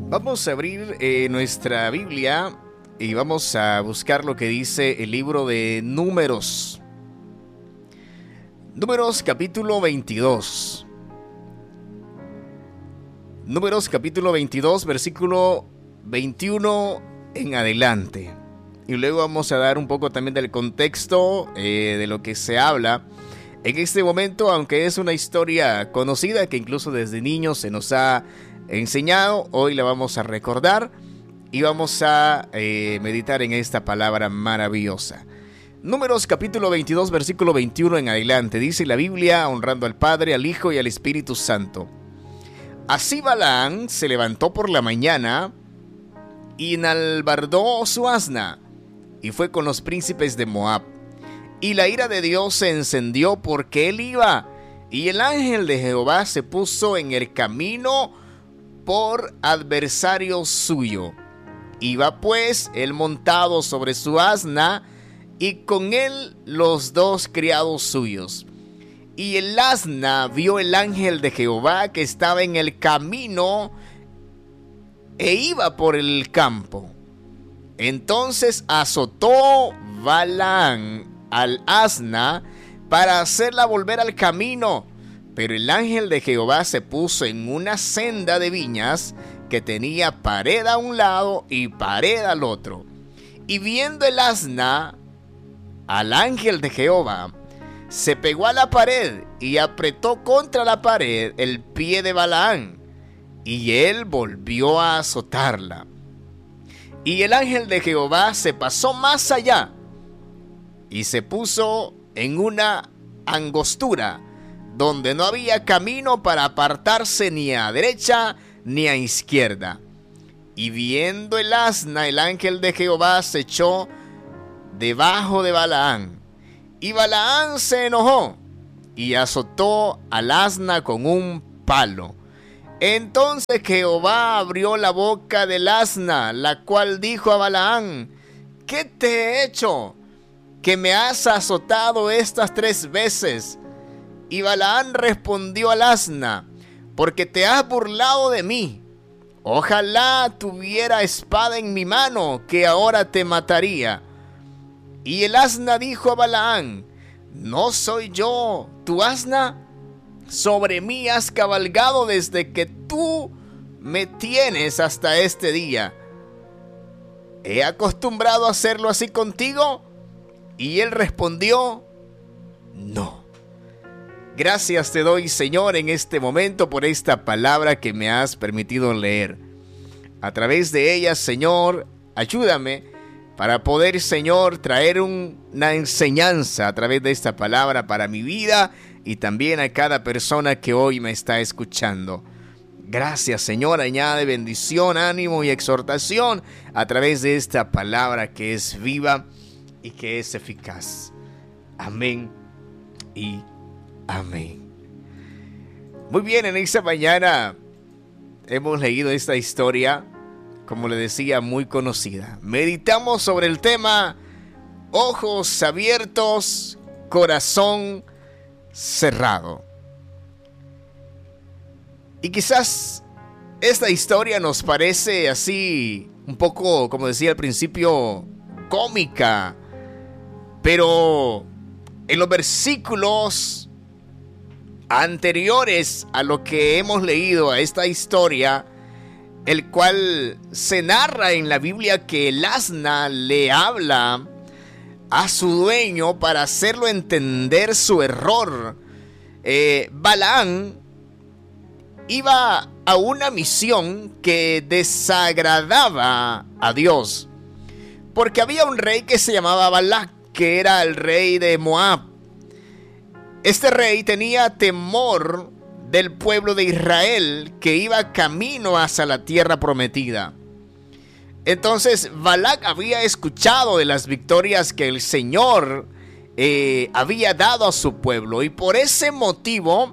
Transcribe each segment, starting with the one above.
Vamos a abrir nuestra Biblia y vamos a buscar lo que dice el libro de Números. Números capítulo 22. Números capítulo 22, versículo 21 en adelante. Y luego vamos a dar un poco también del contexto de lo que se habla en este momento, aunque es una historia conocida que incluso desde niños se nos ha enseñado. Hoy la vamos a recordar y vamos a meditar en esta palabra maravillosa. Números capítulo 22, versículo 21 en adelante. Dice la Biblia, honrando al Padre, al Hijo y al Espíritu Santo. Así Balaam se levantó por la mañana y enalbardó su asna y fue con los príncipes de Moab. Y la ira de Dios se encendió porque él iba, y el ángel de Jehová se puso en el camino por adversario suyo. Iba pues él montado sobre su asna, y con él los dos criados suyos. Y el asna vio el ángel de Jehová que estaba en el camino e iba por el campo. Entonces azotó Balaam al asna para hacerla volver al camino. Pero el ángel de Jehová se puso en una senda de viñas que tenía pared a un lado y pared al otro. Y viendo el asna al ángel de Jehová, se pegó a la pared y apretó contra la pared el pie de Balaam, y él volvió a azotarla. Y el ángel de Jehová se pasó más allá y se puso en una angostura donde no había camino para apartarse ni a derecha ni a izquierda. Y viendo el asna, el ángel de Jehová se echó debajo de Balaam. Y Balaam se enojó y azotó al asna con un palo. Entonces Jehová abrió la boca del asna, la cual dijo a Balaam: ¿Qué te he hecho, que me has azotado estas 3 veces? Y Balaam respondió al asna: porque te has burlado de mí. Ojalá tuviera espada en mi mano, que ahora te mataría. Y el asna dijo a Balaam: ¿no soy yo tu asna? Sobre mí has cabalgado desde que tú me tienes hasta este día. ¿He acostumbrado a hacerlo así contigo? Y él respondió: no. Gracias te doy, Señor, en este momento por esta palabra que me has permitido leer. A través de ella, Señor, ayúdame para poder, Señor, traer una enseñanza a través de esta palabra para mi vida y también a cada persona que hoy me está escuchando. Gracias, Señor, añade bendición, ánimo y exhortación a través de esta palabra que es viva y que es eficaz. Amén y amén. Muy bien, en esta mañana hemos leído esta historia, como le decía, muy conocida. Meditamos sobre el tema ojos abiertos, corazón cerrado. Y quizás esta historia nos parece así, un poco, como decía al principio, cómica. Pero en los versículos anteriores a lo que hemos leído a esta historia, el cual se narra en la Biblia que el asna le habla a su dueño para hacerlo entender su error. Balaam iba a una misión que desagradaba a Dios, porque había un rey que se llamaba Balac, que era el rey de Moab. Este rey tenía temor del pueblo de Israel que iba camino hacia la tierra prometida. Entonces Balac había escuchado de las victorias que el Señor había dado a su pueblo, y por ese motivo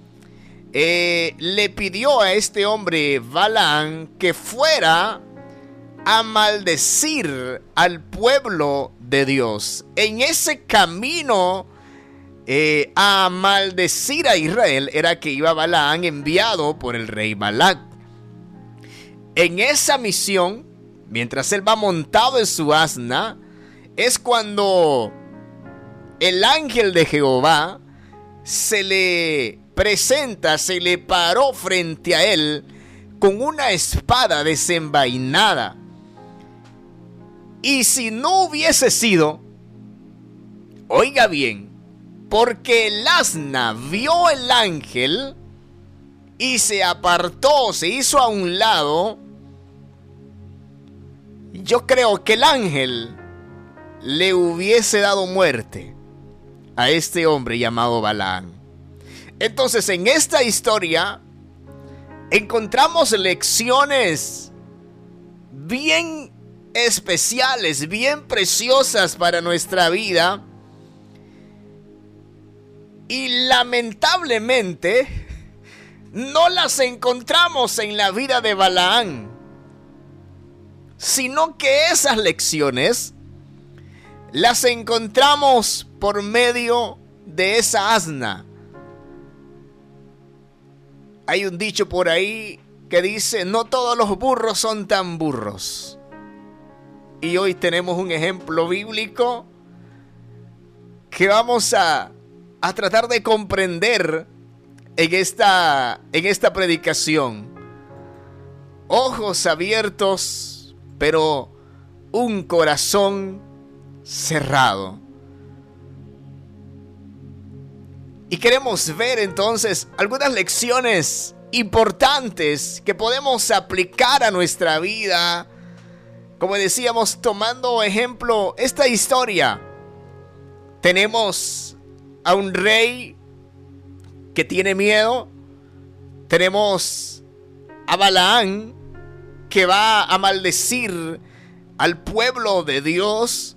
le pidió a este hombre Balaam que fuera a maldecir al pueblo de Dios. En ese camino a maldecir a Israel era que iba Balaam, enviado por el rey Balac. en esa misión, mientras él va montado en su asna, es cuando el ángel de Jehová se le presenta, se le paró frente a él con una espada desenvainada. Y si no hubiese sido, oiga bien, porque el asna vio el ángel y se apartó, se hizo a un lado, yo creo que el ángel le hubiese dado muerte a este hombre llamado Balaam. Entonces, en esta historia encontramos lecciones bien especiales, bien preciosas para nuestra vida. Y lamentablemente no las encontramos en la vida de Balaam, sino que esas lecciones las encontramos por medio de esa asna. Hay un dicho por ahí que dice: no todos los burros son tan burros. Y hoy tenemos un ejemplo bíblico que vamos a tratar de comprender en esta predicación. Ojos abiertos, pero un corazón cerrado. Y queremos ver entonces algunas lecciones importantes que podemos aplicar a nuestra vida. Como decíamos, tomando ejemplo esta historia, tenemos a un rey que tiene miedo. Tenemos a Balaam que va a maldecir al pueblo de Dios.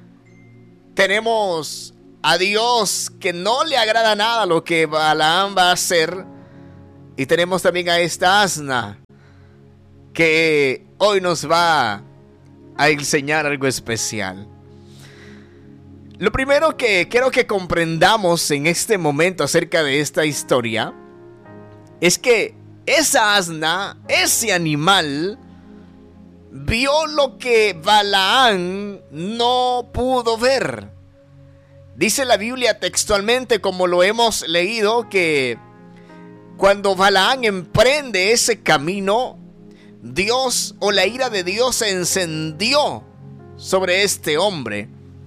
Tenemos a Dios que no le agrada nada lo que Balaam va a hacer. Y tenemos también a esta asna que hoy nos va a enseñar algo especial. Lo primero que quiero que comprendamos en este momento acerca de esta historia es que esa asna, ese animal, vio lo que Balaam no pudo ver. Dice la Biblia textualmente, como lo hemos leído, que cuando Balaam emprende ese camino, Dios, o la ira de Dios, se encendió sobre este hombre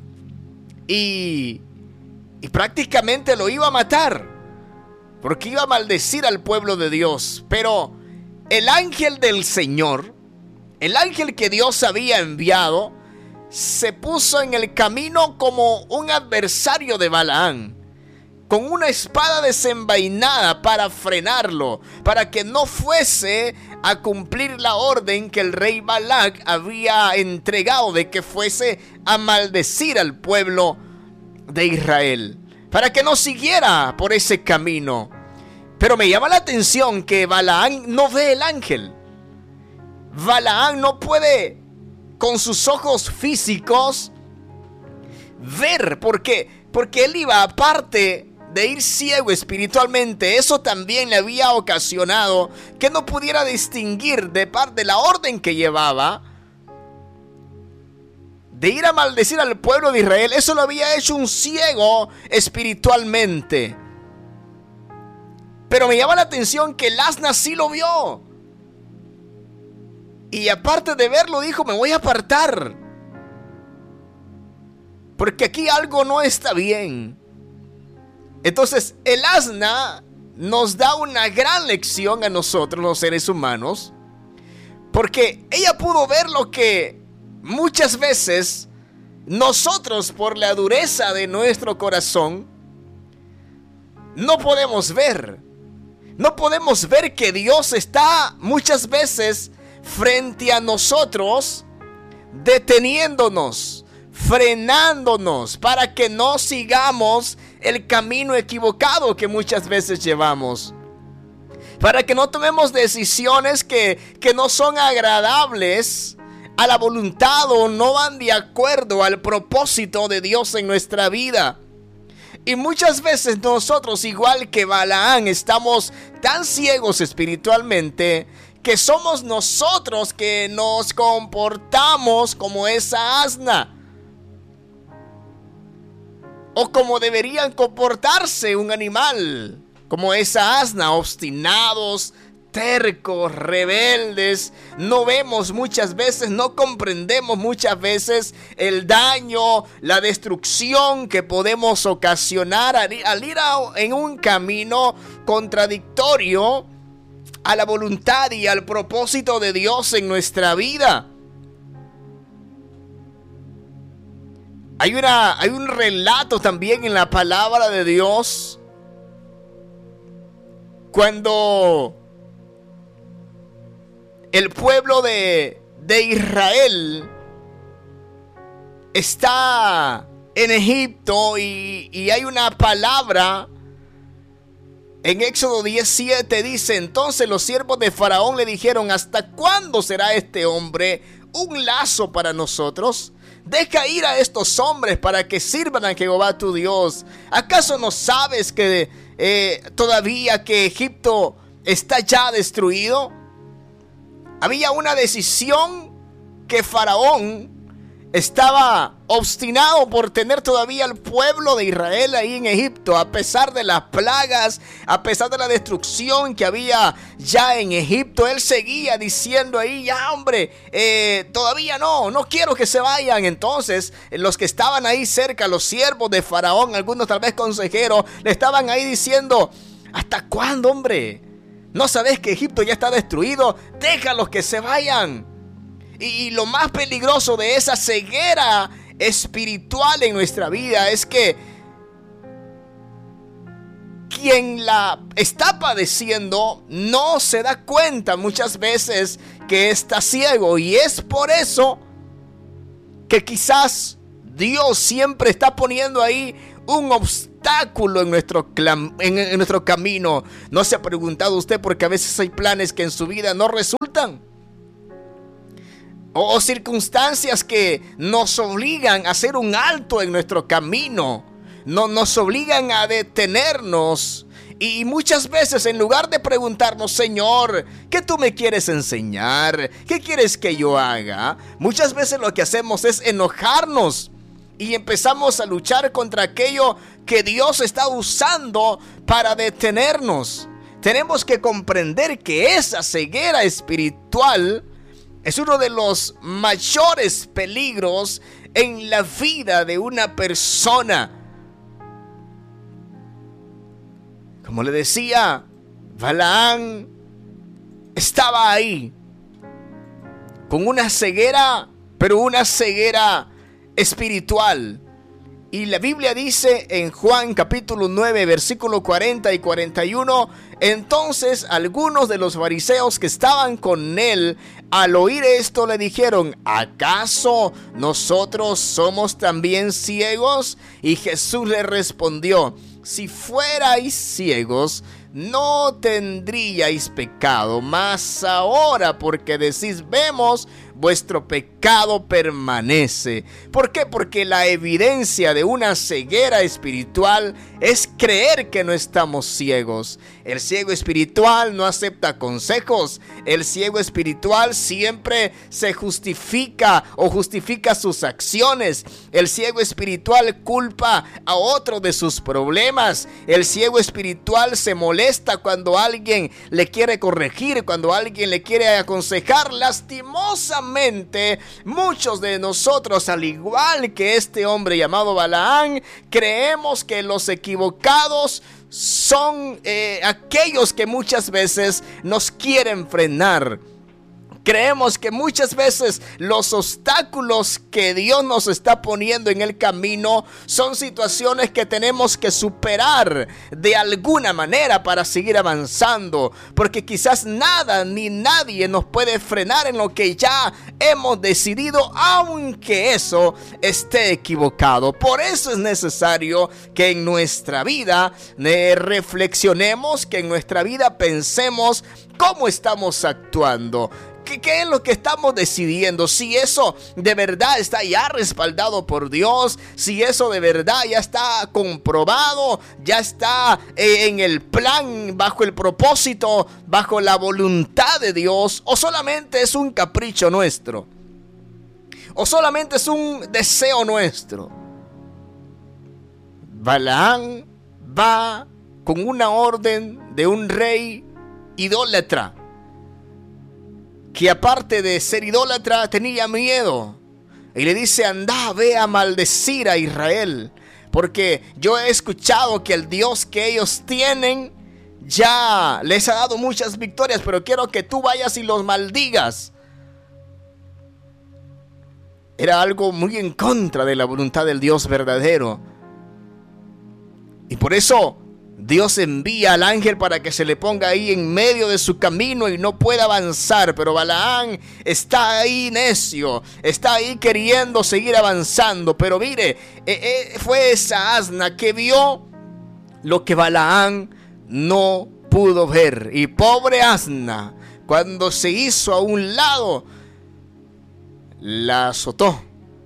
y prácticamente lo iba a matar, porque iba a maldecir al pueblo de Dios. Pero el ángel del Señor, el ángel que Dios había enviado, se puso en el camino como un adversario de Balaam, con una espada desenvainada para frenarlo, para que no fuese a cumplir la orden que el rey Balac había entregado de que fuese a maldecir al pueblo de Israel, para que no siguiera por ese camino. Pero me llama la atención que Balaam no ve el ángel. Balaam no puede con sus ojos físicos ver, porque él iba, aparte de ir ciego espiritualmente, eso también le había ocasionado que no pudiera distinguir de parte de la orden que llevaba de ir a maldecir al pueblo de Israel. Eso lo había hecho un ciego espiritualmente. Pero me llama la atención que el asna sí lo vio, y aparte de verlo dijo: me voy a apartar, porque aquí algo no está bien. Entonces el asna nos da una gran lección a nosotros, los seres humanos, porque ella pudo ver lo que muchas veces nosotros, por la dureza de nuestro corazón, no podemos ver. No podemos ver que Dios está muchas veces frente a nosotros, deteniéndonos, frenándonos, para que no sigamos el camino equivocado que muchas veces llevamos, para que no tomemos decisiones que no son agradables a la voluntad o no van de acuerdo al propósito de Dios en nuestra vida. Y muchas veces nosotros, igual que Balaam, estamos tan ciegos espiritualmente que somos nosotros que nos comportamos como esa asna, o como deberían comportarse un animal, como esa asna, obstinados, tercos, rebeldes. No vemos muchas veces, no comprendemos muchas veces el daño, la destrucción que podemos ocasionar al ir en un camino contradictorio a la voluntad y al propósito de Dios en nuestra vida. Hay un relato también en la palabra de Dios cuando el pueblo de Israel está en Egipto y hay una palabra en Éxodo 17, dice: entonces los siervos de Faraón le dijeron: ¿hasta cuándo será este hombre un lazo para nosotros? Deja ir a estos hombres para que sirvan a Jehová tu Dios. ¿Acaso no sabes que todavía que Egipto está ya destruido? Había una decisión que Faraón estaba obstinado por tener todavía al pueblo de Israel ahí en Egipto, a pesar de las plagas, a pesar de la destrucción que había ya en Egipto. Él seguía diciendo ahí: ya hombre, todavía no quiero que se vayan. Entonces los que estaban ahí cerca, los siervos de Faraón, algunos tal vez consejeros, le estaban ahí diciendo: ¿hasta cuándo, hombre? ¿No sabes que Egipto ya está destruido? Déjalos que se vayan. Y lo más peligroso de esa ceguera espiritual en nuestra vida es que quien la está padeciendo no se da cuenta muchas veces que está ciego. Y es por eso que quizás Dios siempre está poniendo ahí un obstáculo en nuestro camino. ¿No se ha preguntado usted por qué a veces hay planes que en su vida no resultan? O circunstancias que nos obligan a hacer un alto en nuestro camino, nos obligan a detenernos. Y muchas veces, en lugar de preguntarnos: Señor, ¿qué tú me quieres enseñar? ¿Qué quieres que yo haga? Muchas veces lo que hacemos es enojarnos y empezamos a luchar contra aquello que Dios está usando para detenernos. Tenemos que comprender que esa ceguera espiritual es uno de los mayores peligros en la vida de una persona. Como le decía, Balaán estaba ahí con una ceguera, pero una ceguera espiritual. Y la Biblia dice en Juan capítulo 9, versículo 40 y 41: entonces algunos de los fariseos que estaban con él, al oír esto, le dijeron: ¿acaso nosotros somos también ciegos? Y Jesús le respondió: si fuerais ciegos, no tendríais pecado, mas ahora porque decís vemos, vuestro pecado permanece. ¿Por qué? Porque la evidencia de una ceguera espiritual es creer que no estamos ciegos. El ciego espiritual no acepta consejos. El ciego espiritual siempre se justifica o justifica sus acciones. El ciego espiritual culpa a otro de sus problemas. El ciego espiritual se molesta cuando alguien le quiere corregir, cuando alguien le quiere aconsejar. Lastimosamente, muchos de nosotros, al igual que este hombre llamado Balaán, creemos que los equivocados son aquellos que muchas veces nos quieren frenar. Creemos que muchas veces los obstáculos que Dios nos está poniendo en el camino son situaciones que tenemos que superar de alguna manera para seguir avanzando, porque quizás nada ni nadie nos puede frenar en lo que ya hemos decidido, aunque eso esté equivocado. Por eso es necesario que en nuestra vida reflexionemos, que en nuestra vida pensemos ¿Cómo estamos actuando? ¿Qué es lo que estamos decidiendo? Si eso de verdad está ya respaldado por Dios, si eso de verdad ya está comprobado, ya está en el plan, bajo el propósito, bajo la voluntad de Dios, o solamente es un capricho nuestro, o solamente es un deseo nuestro. Balaam va con una orden de un rey idólatra, que aparte de ser idólatra tenía miedo, y le dice: anda, ve a maldecir a Israel, porque yo he escuchado que el Dios que ellos tienen ya les ha dado muchas victorias, pero quiero que tú vayas y los maldigas. Era algo muy en contra de la voluntad del Dios verdadero, y por eso Dios envía al ángel para que se le ponga ahí en medio de su camino y no pueda avanzar. Pero Balaam está ahí necio, está ahí queriendo seguir avanzando. Pero mire, fue esa asna que vio lo que Balaam no pudo ver. Y pobre asna, cuando se hizo a un lado, la azotó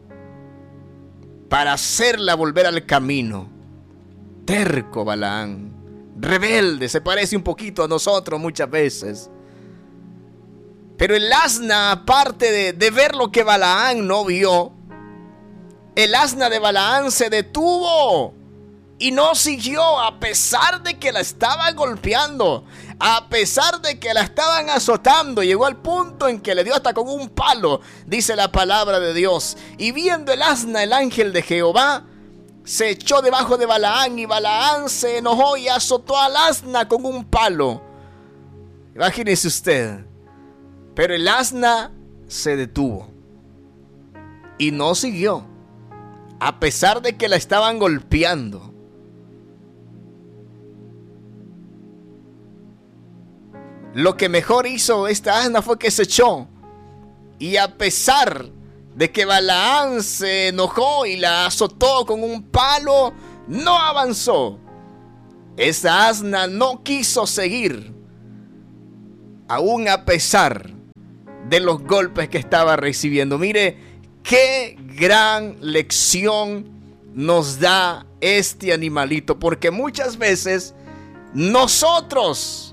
para hacerla volver al camino. Terco Balaam, rebelde, se parece un poquito a nosotros muchas veces. Pero el asna, aparte de ver lo que Balaam no vio, el asna de Balaam se detuvo y no siguió, a pesar de que la estaban golpeando, a pesar de que la estaban azotando. Llegó al punto en que le dio hasta con un palo, dice la palabra de Dios. Y viendo el asna, el ángel de Jehová se echó debajo de Balaam, y Balaam se enojó y azotó al asna con un palo. Imagínese usted. Pero el asna se detuvo y no siguió, a pesar de que la estaban golpeando. Lo que mejor hizo esta asna fue que se echó, y a pesar de que Balaam se enojó y la azotó con un palo, no avanzó. Esa asna no quiso seguir, aún a pesar de los golpes que estaba recibiendo. Mire qué gran lección nos da este animalito, porque muchas veces nosotros,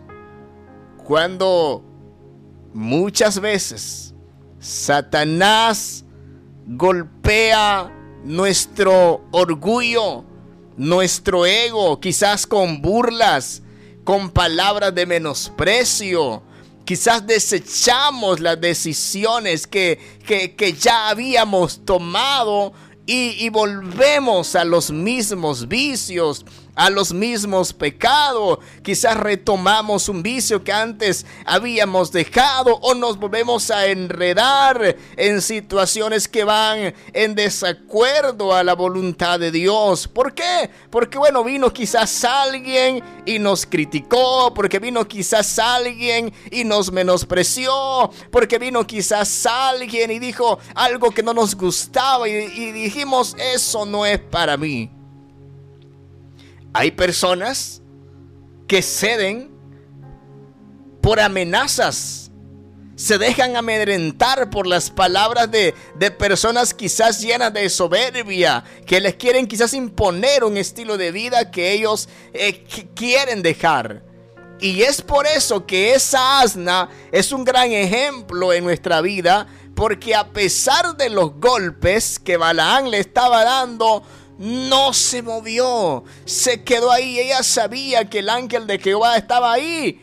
muchas veces Satanás golpea nuestro orgullo, nuestro ego, quizás con burlas, con palabras de menosprecio. Quizás desechamos las decisiones que ya habíamos tomado y volvemos a los mismos vicios, a los mismos pecados. Quizás retomamos un vicio que antes habíamos dejado, o nos volvemos a enredar en situaciones que van en desacuerdo a la voluntad de Dios. ¿Por qué? Porque vino quizás alguien y nos criticó, porque vino quizás alguien y nos menospreció, porque vino quizás alguien y dijo algo que no nos gustaba, y dijimos: eso no es para mí. Hay personas que ceden por amenazas, se dejan amedrentar por las palabras de personas quizás llenas de soberbia, que les quieren quizás imponer un estilo de vida que ellos quieren dejar. Y es por eso que esa asna es un gran ejemplo en nuestra vida, porque a pesar de los golpes que Balaam le estaba dando, no se movió, se quedó ahí. Ella sabía que el ángel de Jehová estaba ahí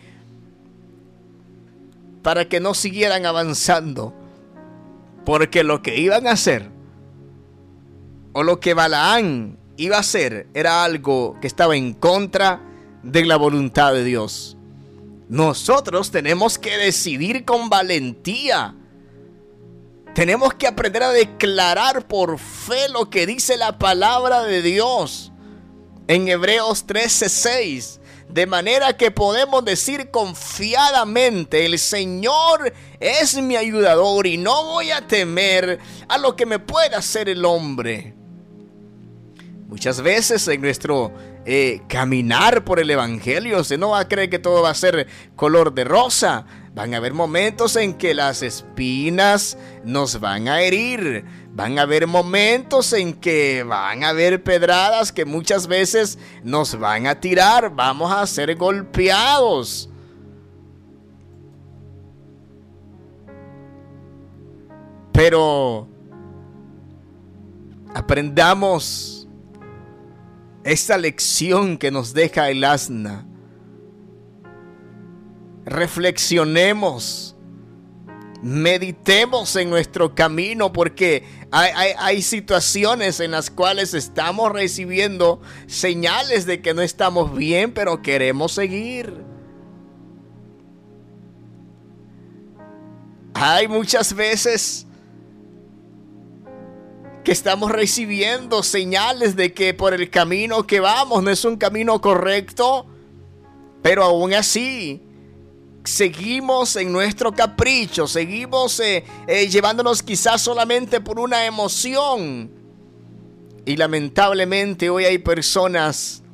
para que no siguieran avanzando, porque lo que iban a hacer, o lo que Balaam iba a hacer, era algo que estaba en contra de la voluntad de Dios. Nosotros tenemos que decidir con valentía. Tenemos que aprender a declarar por fe lo que dice la palabra de Dios en Hebreos 13:6. De manera que podemos decir confiadamente: el Señor es mi ayudador y no voy a temer a lo que me pueda hacer el hombre. Muchas veces en nuestro caminar por el Evangelio, usted no va a creer que todo va a ser color de rosa. Van a haber momentos en que las espinas nos van a herir. Van a haber momentos en que van a haber pedradas que muchas veces nos van a tirar. Vamos a ser golpeados. Pero aprendamos esta lección que nos deja el asna. Reflexionemos, meditemos en nuestro camino, porque hay situaciones en las cuales estamos recibiendo señales de que no estamos bien, pero queremos seguir. Hay muchas veces que estamos recibiendo señales de que por el camino que vamos no es un camino correcto, pero aún así seguimos en nuestro capricho, seguimos llevándonos quizás solamente por una emoción. Y lamentablemente hoy hay personas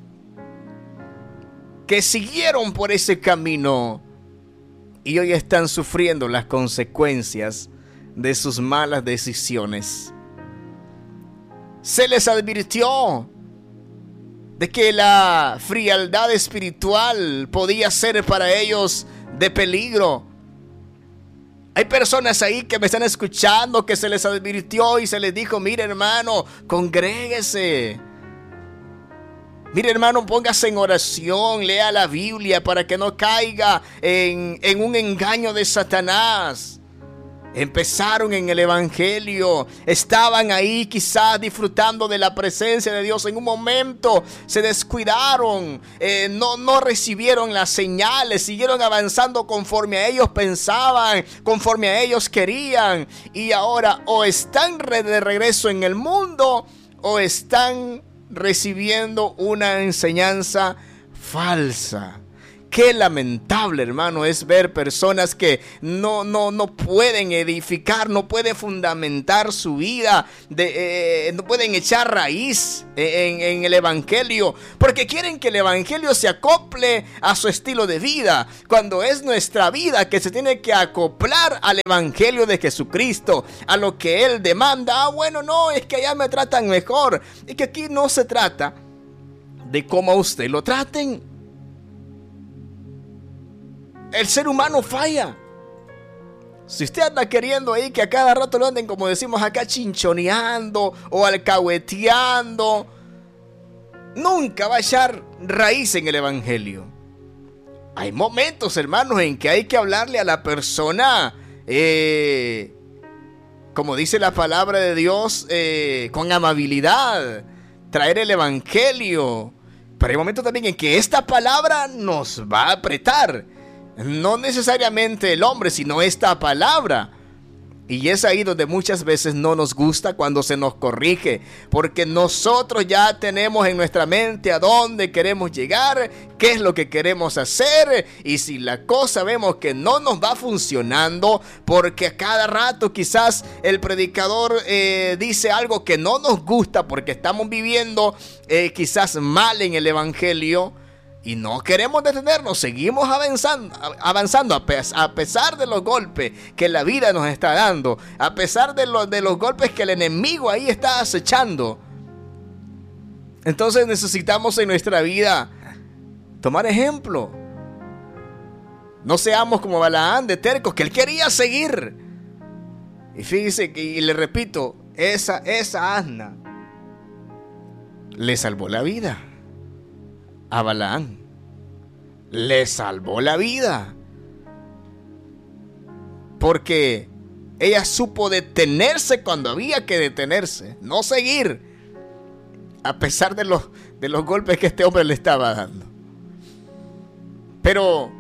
que siguieron por ese camino y hoy están sufriendo las consecuencias de sus malas decisiones. Se les advirtió de que la frialdad espiritual podía ser para ellos de peligro. Hay personas ahí que me están escuchando que se les advirtió y se les dijo: mire, hermano, congréguese. Mire, hermano, póngase en oración, lea la Biblia para que no caiga en un engaño de Satanás. Empezaron en el Evangelio, estaban ahí quizás disfrutando de la presencia de Dios. En un momento se descuidaron, no recibieron las señales, siguieron avanzando conforme a ellos pensaban, conforme a ellos querían. Y ahora o están de regreso en el mundo o están recibiendo una enseñanza falsa. Qué lamentable, hermano, es ver personas que no pueden edificar, no pueden fundamentar su vida, no pueden echar raíz en el Evangelio, porque quieren que el Evangelio se acople a su estilo de vida, cuando es nuestra vida que se tiene que acoplar al Evangelio de Jesucristo, a lo que Él demanda. Bueno, no, es que allá me tratan mejor. Es que aquí no se trata de cómo a usted lo traten. El ser humano falla. Si usted anda queriendo ahí que a cada rato lo anden, como decimos acá, chinchoneando o alcahueteando, nunca va a echar raíz en el Evangelio. Hay momentos, hermanos, en que hay que hablarle a la persona, como dice la palabra de Dios, con amabilidad, traer el Evangelio. Pero hay momentos también en que esta palabra nos va a apretar. No necesariamente el hombre, sino esta palabra. Y es ahí donde muchas veces no nos gusta cuando se nos corrige, porque nosotros ya tenemos en nuestra mente a dónde queremos llegar, qué es lo que queremos hacer. Y si la cosa vemos que no nos va funcionando, porque a cada rato quizás el predicador dice algo que no nos gusta, porque estamos viviendo quizás mal en el Evangelio, y no queremos detenernos, seguimos avanzando a pesar de los golpes que la vida nos está dando, a pesar de los golpes que el enemigo ahí está acechando. Entonces necesitamos en nuestra vida tomar ejemplo. No seamos como Balaán de tercos, que él quería seguir. Y fíjese que, y le repito, esa asna le salvó la vida. A Balaán le salvó la vida, porque ella supo detenerse cuando había que detenerse, no seguir, a pesar de los golpes que este hombre le estaba dando. Pero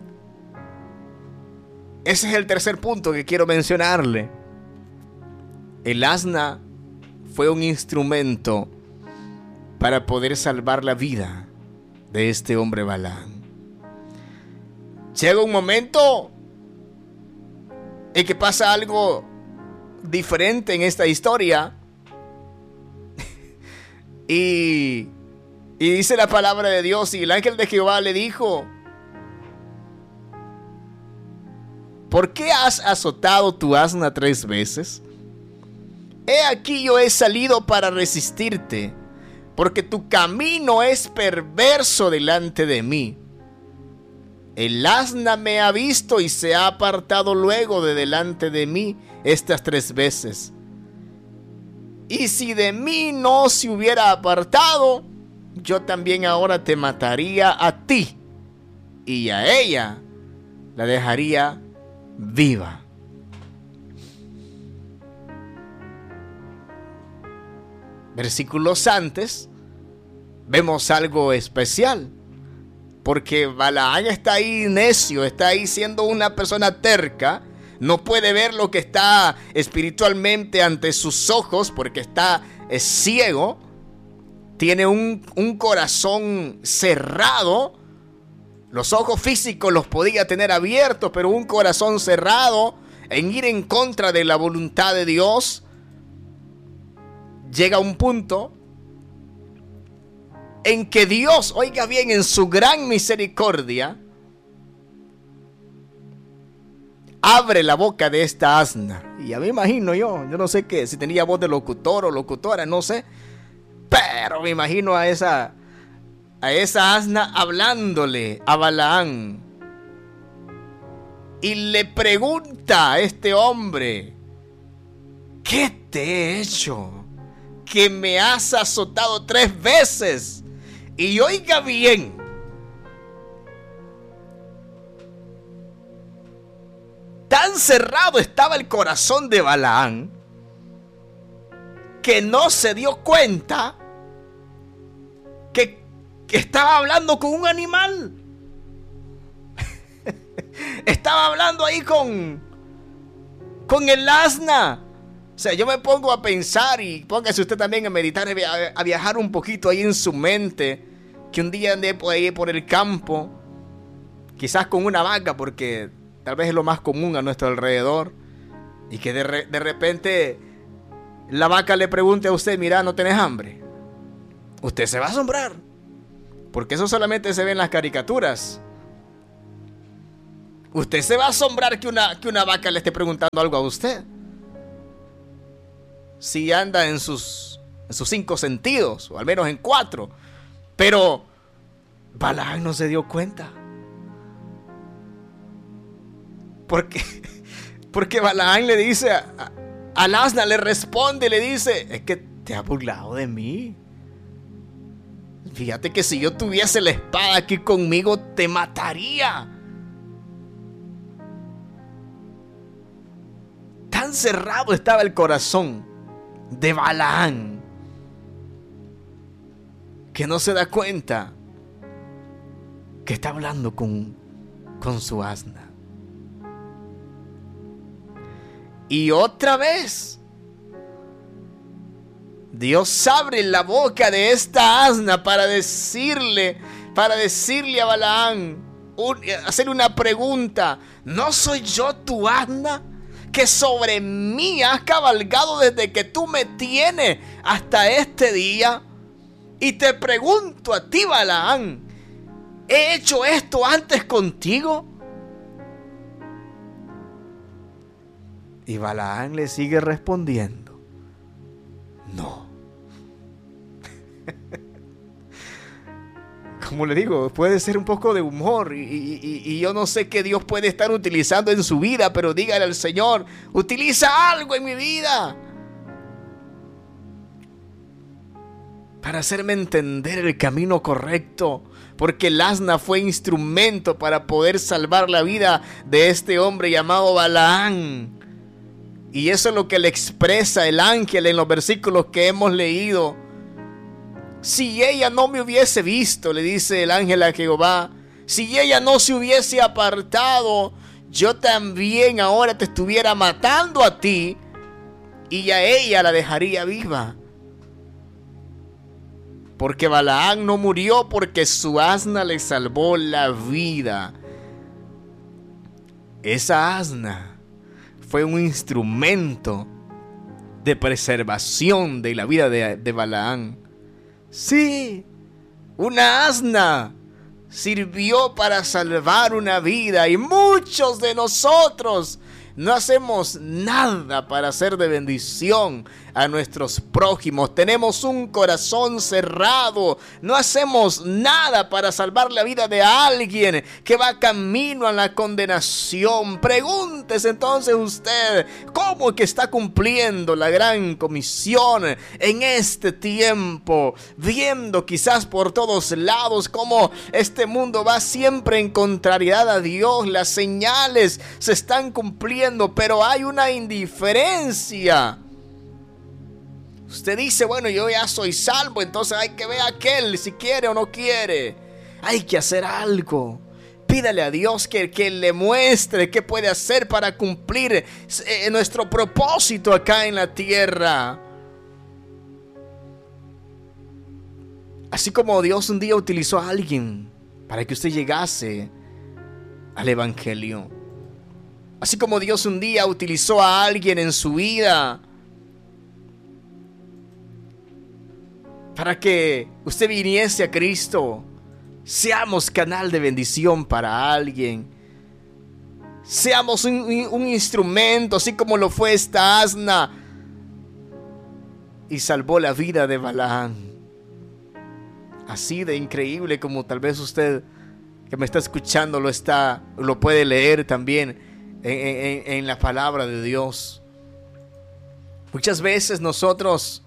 ese es el tercer punto que quiero mencionarle. El asna fue un instrumento para poder salvar la vida de este hombre Balaán. Llega un momento en que pasa algo diferente en esta historia. Y dice la palabra de Dios, y el ángel de Jehová le dijo: ¿por qué has azotado tu asna 3 veces? He aquí yo he salido para resistirte, porque tu camino es perverso delante de mí. El asna me ha visto y se ha apartado luego de delante de mí estas 3 veces. Y si de mí no se hubiera apartado, yo también ahora te mataría a ti, y a ella la dejaría viva. Versículos antes vemos algo especial, porque Balaán está ahí necio, está ahí siendo una persona terca, no puede ver lo que está espiritualmente ante sus ojos porque es ciego, tiene un corazón cerrado. Los ojos físicos los podía tener abiertos, pero un corazón cerrado en ir en contra de la voluntad de Dios. Llega un punto en que Dios, oiga bien, en su gran misericordia, abre la boca de esta asna. Y ya me imagino yo no sé qué, si tenía voz de locutor o locutora, no sé, pero me imagino a esa asna hablándole a Balaán. Y le pregunta a este hombre: ¿qué te he hecho? Que me has azotado 3 veces. Y oiga bien, tan cerrado estaba el corazón de Balaán que no se dio cuenta que estaba hablando con un animal. Estaba hablando ahí con el asna. O sea, yo me pongo a pensar, y póngase usted también a meditar, a viajar un poquito ahí en su mente, que un día ande por ahí por el campo, quizás con una vaca, porque tal vez es lo más común a nuestro alrededor, y que de repente la vaca le pregunte a usted: mira, ¿no tenés hambre? Usted se va a asombrar, porque eso solamente se ve en las caricaturas. Usted se va a asombrar que una vaca le esté preguntando algo a usted, si anda en sus 5 sentidos, o al menos en 4. Pero Balaán no se dio cuenta. Porque Balaán le dice al asna, le responde, le dice: es que te has burlado de mí. Fíjate que si yo tuviese la espada aquí conmigo, te mataría. Tan cerrado estaba el corazón de Balaán que no se da cuenta que está hablando con su asna. Y otra vez Dios abre la boca de esta asna para decirle a Balaán, hacer una pregunta: ¿no soy yo tu asna, que sobre mí has cabalgado desde que tú me tienes hasta este día? Y te pregunto a ti, Balaán, ¿he hecho esto antes contigo? Y Balaán le sigue respondiendo: no. Como le digo, puede ser un poco de humor, y yo no sé qué Dios puede estar utilizando en su vida, pero dígale al Señor: utiliza algo en mi vida para hacerme entender el camino correcto, porque el asna fue instrumento para poder salvar la vida de este hombre llamado Balaán. Y eso es lo que le expresa el ángel en los versículos que hemos leído. Si ella no me hubiese visto, le dice el ángel a Jehová, si ella no se hubiese apartado, yo también ahora te estuviera matando a ti, y a ella la dejaría viva. Porque Balaán no murió porque su asna le salvó la vida. Esa asna fue un instrumento de preservación de la vida de Balaán. Sí, una asna sirvió para salvar una vida, y muchos de nosotros no hacemos nada para ser de bendición a nuestros prójimos. Tenemos un corazón cerrado. No hacemos nada para salvar la vida de alguien que va camino a la condenación. Pregúntese entonces usted, ¿cómo es que está cumpliendo la gran comisión en este tiempo? Viendo quizás por todos lados cómo este mundo va siempre en contrariedad a Dios. Las señales se están cumpliendo, pero hay una indiferencia. Usted dice, bueno, yo ya soy salvo, entonces hay que ver a aquel si quiere o no quiere. Hay que hacer algo. Pídale a Dios que le muestre qué puede hacer para cumplir nuestro propósito acá en la tierra. Así como Dios un día utilizó a alguien para que usted llegase al Evangelio. Así como Dios un día utilizó a alguien en su vida para que usted viniese a Cristo. Seamos canal de bendición para alguien. Seamos un instrumento, así como lo fue esta asna y salvó la vida de Balaam. Así de increíble como tal vez usted que me está escuchando lo puede leer también en la palabra de Dios. Muchas veces nuestros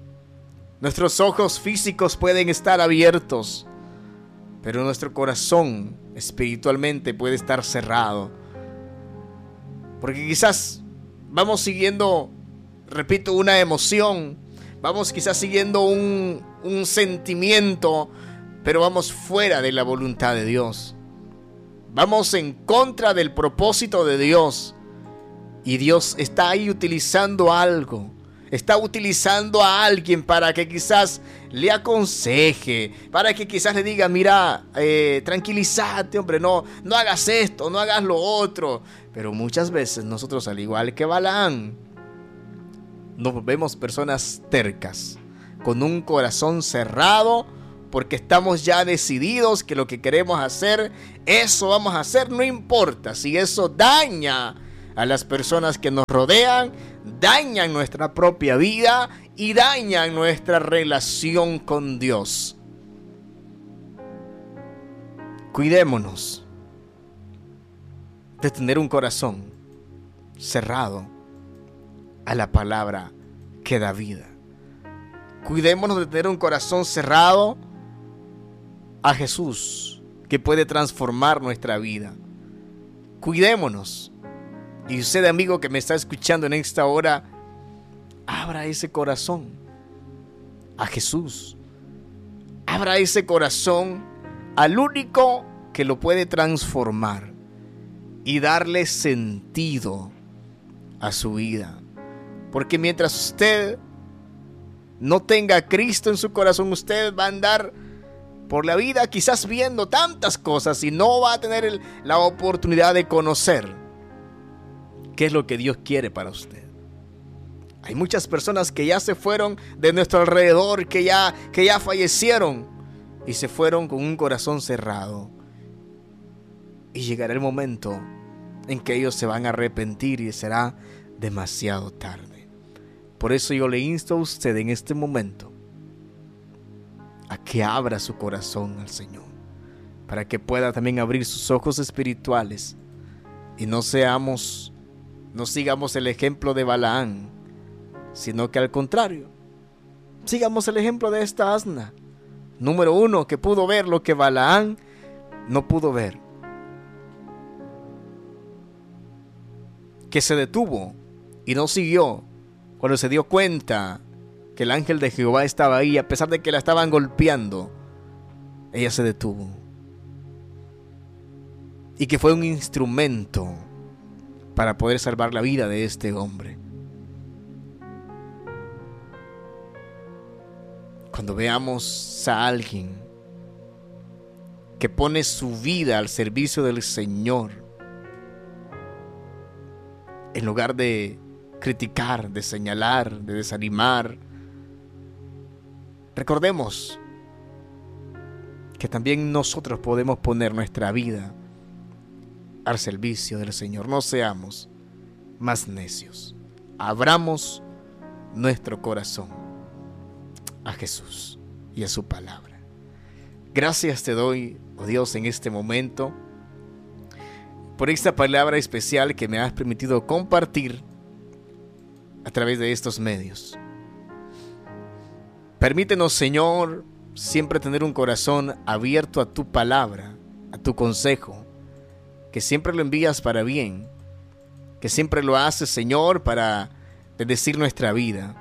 ojos físicos pueden estar abiertos, pero nuestro corazón espiritualmente puede estar cerrado. Porque quizás vamos siguiendo, repito, una emoción, vamos quizás siguiendo un sentimiento, pero vamos fuera de la voluntad de Dios. Vamos en contra del propósito de Dios. Y Dios está ahí utilizando algo. Está utilizando a alguien para que quizás le aconseje, para que quizás le diga, mira, tranquilízate, hombre, no hagas esto, no hagas lo otro. Pero muchas veces nosotros, al igual que Balaam, nos vemos personas tercas, con un corazón cerrado, porque estamos ya decididos que lo que queremos hacer, eso vamos a hacer, no importa si eso daña a las personas que nos rodean, dañan nuestra propia vida y dañan nuestra relación con Dios. Cuidémonos de tener un corazón cerrado a la palabra que da vida. Cuidémonos de tener un corazón cerrado a Jesús, que puede transformar nuestra vida. Cuidémonos. Y usted, amigo que me está escuchando en esta hora, abra ese corazón a Jesús. Abra ese corazón al único que lo puede transformar y darle sentido a su vida. Porque mientras usted no tenga a Cristo en su corazón, usted va a andar por la vida quizás viendo tantas cosas y no va a tener la oportunidad de conocer qué es lo que Dios quiere para usted. Hay muchas personas que ya se fueron de nuestro alrededor, que ya fallecieron y se fueron con un corazón cerrado. Y llegará el momento en que ellos se van a arrepentir y será demasiado tarde. Por eso yo le insto a usted en este momento a que abra su corazón al Señor, para que pueda también abrir sus ojos espirituales y no sigamos el ejemplo de Balaam, sino que al contrario, sigamos el ejemplo de esta asna. Número 1, que pudo ver lo que Balaam no pudo ver. Que se detuvo y no siguió cuando se dio cuenta que el ángel de Jehová estaba ahí, a pesar de que la estaban golpeando. Ella se detuvo. Y que fue un instrumento para poder salvar la vida de este hombre. Cuando veamos a alguien que pone su vida al servicio del Señor, en lugar de criticar, de señalar, de desanimar, Recordemos que también nosotros podemos poner nuestra vida al servicio del Señor. No seamos más necios. Abramos nuestro corazón a Jesús y a su palabra. Gracias te doy, oh Dios, en este momento por esta palabra especial que me has permitido compartir a través de estos medios. Permítenos, Señor, siempre tener un corazón abierto a tu palabra, a tu consejo, que siempre lo envías para bien, que siempre lo haces, Señor, para bendecir nuestra vida.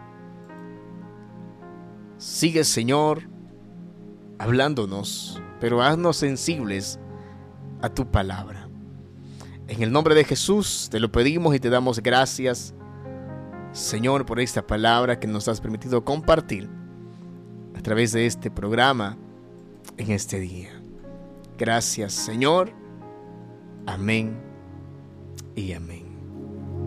Sigue, Señor, hablándonos, pero haznos sensibles a tu palabra. En el nombre de Jesús te lo pedimos y te damos gracias, Señor, por esta palabra que nos has permitido compartir a través de este programa en este día. Gracias, Señor. Amén y amén.